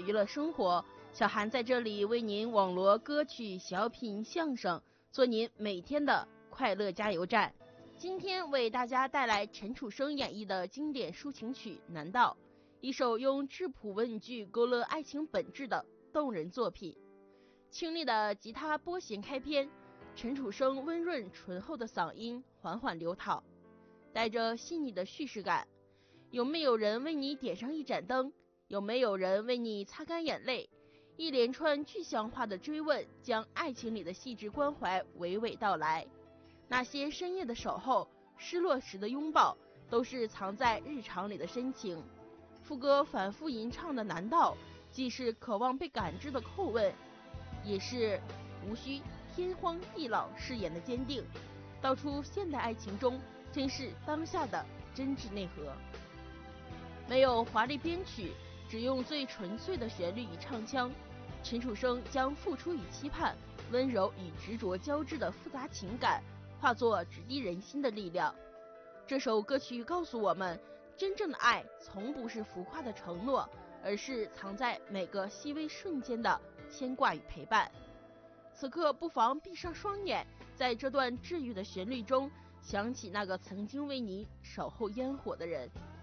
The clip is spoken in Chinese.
娱乐生活。小韩在这里为您网罗歌曲、小品、相声，做您每天的快乐加油站。今天为大家带来陈楚生演绎的经典抒情曲《难道》，一首用质朴文句勾勒爱情本质的动人作品。清丽的吉他拨弦开篇，陈楚生温润醇厚的嗓音缓缓流淌，带着细腻的叙事感。有没有人为你点上一盏灯？有没有人为你擦干眼泪？一连串具象化的追问，将爱情里的细致关怀娓娓道来。那些深夜的守候，失落时的拥抱，都是藏在日常里的深情。副歌反复吟唱的难道，既是渴望被感知的叩问，也是无需天荒地老誓言的坚定，道出现代爱情中珍视当下的真挚内核。没有华丽编曲，只用最纯粹的旋律与唱腔，陈楚生将付出与期盼、温柔与执着交织的复杂情感化作直抵人心的力量。这首歌曲告诉我们，真正的爱从不是浮夸的承诺，而是藏在每个细微瞬间的牵挂与陪伴。此刻不妨闭上双眼，在这段治愈的旋律中，想起那个曾经为你守候烟火的人，